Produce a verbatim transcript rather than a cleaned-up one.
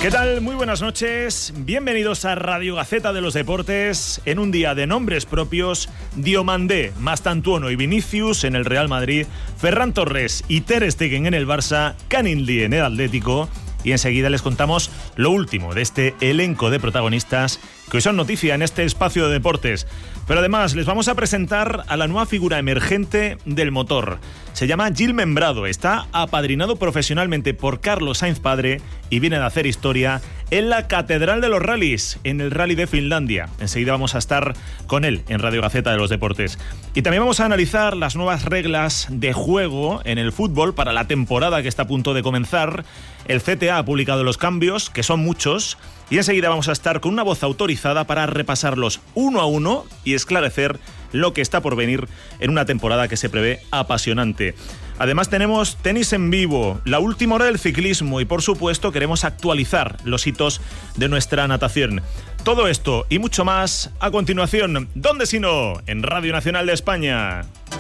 ¿Qué tal? Muy buenas noches. Bienvenidos a Radio Gaceta de los Deportes. En un día de nombres propios, Diomandé, Mastantuono y Vinicius en el Real Madrid, Ferran Torres y Ter Stegen en el Barça, Canindi en el Atlético. Y enseguida les contamos lo último de este elenco de protagonistas que hoy son noticia en este espacio de deportes. Pero además les vamos a presentar a la nueva figura emergente del motor. Se llama Gil Membrado, está apadrinado profesionalmente por Carlos Sainz padre y viene de hacer historia en la Catedral de los Rallys, en el Rally de Finlandia. Enseguida vamos a estar con él en Radio Gaceta de los Deportes. Y también vamos a analizar las nuevas reglas de juego en el fútbol para la temporada que está a punto de comenzar. El C T A ha publicado los cambios, que son muchos, y enseguida vamos a estar con una voz autorizada para repasarlos uno a uno y esclarecer lo que está por venir en una temporada que se prevé apasionante. Además tenemos tenis en vivo, la última hora del ciclismo y por supuesto queremos actualizar los hitos de nuestra natación. Todo esto y mucho más a continuación. ¿Dónde si no? En Radio Nacional de España.